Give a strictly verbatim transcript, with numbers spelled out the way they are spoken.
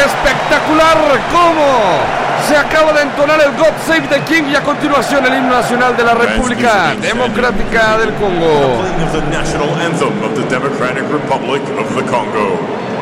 espectacular cómo se acaba de entonar el God Save the King y a continuación el himno nacional de la República Democrática del Congo. The national anthem of the Democratic Republic of the Congo.